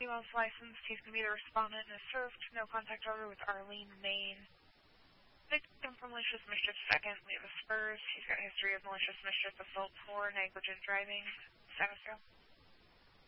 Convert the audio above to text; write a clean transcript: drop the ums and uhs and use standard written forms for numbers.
Female's licensed. He's going to be the respondent and is served. No contact order with Arlene, Maine. Victim for malicious mischief second. We have a Spurs. He's got a history of malicious mischief, assault 4, negligent driving. Status go.